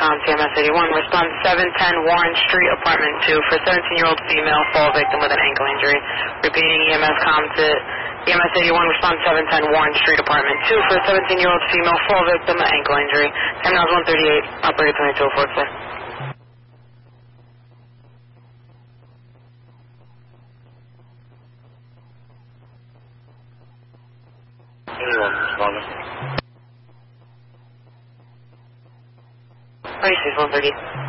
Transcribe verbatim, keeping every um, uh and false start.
com, C M S eighty-one. Respond seven ten Warren Street, apartment two, for seventeen-year-old female fall victim with an ankle injury. Repeating E M S com to E M S eighty-one, respond seven ten Warren Street, apartment two, for seventeen-year-old female fall victim with ankle injury. Time now is one thirty-eight, operator twenty-two oh four, sir. Anyone responding? thirty-six, one thirty.